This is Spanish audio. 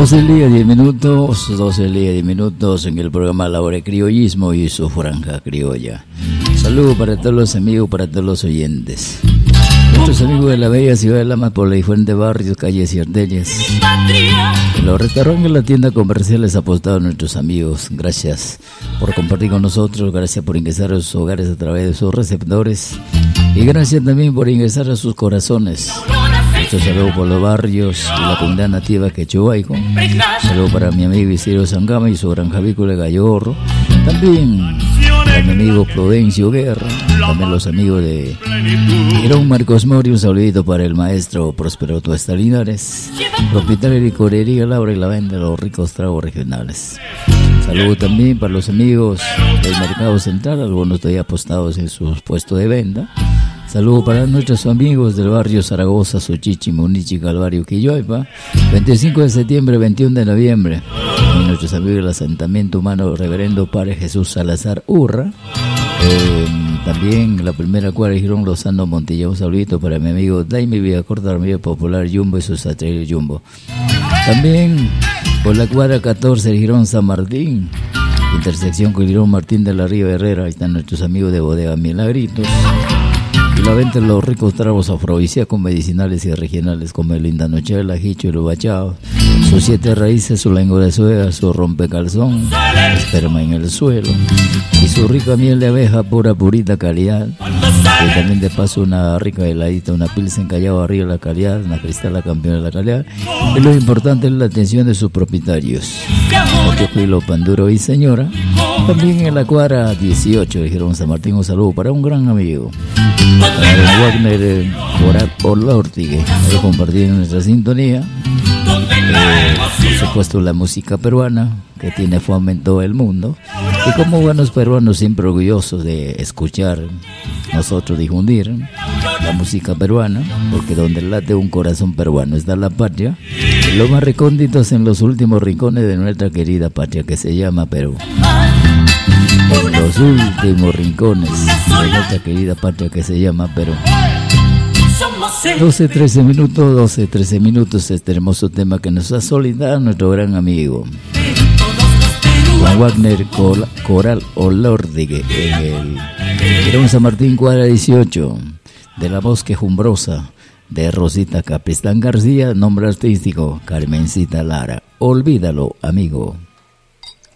12 del día, 10 minutos, 12 del día, 10 minutos en el programa La Hora de Criollismo y su franja criolla. Saludos para todos los amigos, para todos los oyentes. Nuestros amigos de la bella ciudad de Lama por los diferentes barrios, calles y arterias. En los restaurantes y las tiendas comerciales apostados nuestros amigos. Gracias por compartir con nosotros, gracias por ingresar a sus hogares a través de sus receptores y gracias también por ingresar a sus corazones. Muchos saludos por los barrios y la comunidad nativa Quechuaico. Saludos para mi amigo Isidro Sangama y su granja avícola Gallorro. También para mi amigo Prudencio Guerra. También los amigos de Irón Marcos Mori. Un saludito para el maestro Próspero Tuesta Linares, propietario de licorería Laura y la venta de los ricos tragos regionales. Saludos también para los amigos del Mercado Central, algunos todavía apostados en sus puestos de venta. Saludos para nuestros amigos del barrio Zaragoza, Sochichi, Munichi, Calvario, Quilloipa, 25 de septiembre, 21 de noviembre. Y nuestros amigos del asentamiento humano Reverendo Padre Jesús Salazar Urra. También la primera cuadra de Girón Lozano Montilla. Un saludito para mi amigo Daime Villacorta, amigo popular Jumbo y sus atrevidos Jumbo. También por la cuadra 14 de Girón San Martín, intersección con Girón Martín de la Río Herrera. Ahí están nuestros amigos de Bodega Milagritos. Y la venta de los ricos tragos afrodisíacos, medicinales y regionales como el Indanochela, el ajicho y el bachao, sus 7 raíces, su lengua de suegra, su rompecalzón, esperma en el suelo y su rica miel de abeja pura, purita calidad. Y también de paso una rica heladita, una pilsen Callao arriba de la calidad, una cristala campeona de la calidad. Y lo importante es la atención de sus propietarios. Juilo Panduro y señora. También en la cuadra 18 de Girón San Martín, un saludo para un gran amigo, para el Wagner Coral Olórtigue, que compartir nuestra sintonía. Por supuesto la música peruana que tiene fama en todo el mundo y como buenos peruanos siempre orgullosos de escuchar, nosotros difundir la música peruana, porque donde late un corazón peruano está la patria, los más recónditos en los últimos rincones de nuestra querida patria que se llama Perú. En los últimos rincones de nuestra querida patria que se llama Perú. 12-13 minutos este hermoso tema que nos ha solicitado nuestro gran amigo Juan Wagner Coral Olórdigue en el Girón San Martín cuadra 18 de la voz quejumbrosa de Rosita Capistán García, nombre artístico Carmencita Lara. Olvídalo, amigo.